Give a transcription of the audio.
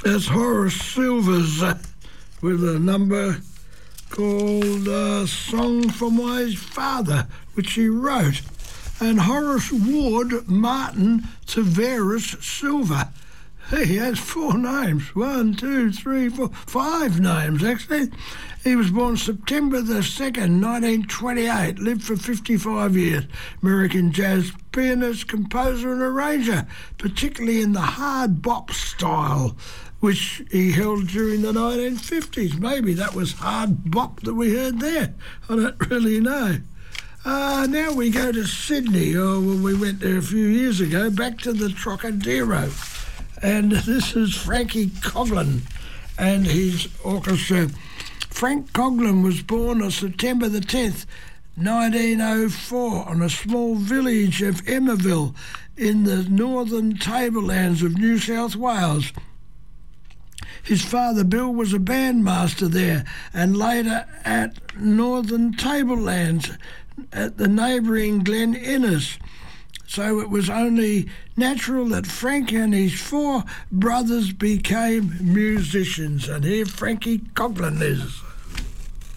That's Horace Silver's with a number called Song for My Father, which he wrote. And Horace Ward Martin Tavares Silver. He has 4 names. 1, 2, 3, 4, 5 names, actually. He was born September the 2nd, 1928. Lived for 55 years. American jazz pianist, composer and arranger, particularly in the hard bop style, which he held during the 1950s. Maybe that was hard bop that we heard there. I don't really know. Now we go to Sydney. We went there a few years ago, back to the Trocadero. And this is Frankie Coghlan and his orchestra. Frank Coghlan was born on September the 10th, 1904, on a small village of Emmaville in the northern tablelands of New South Wales. His father, Bill, was a bandmaster there and later at Northern Tablelands at the neighbouring Glen Innes. So it was only natural that Frank and his 4 brothers became musicians. And here Frankie Coghlan is.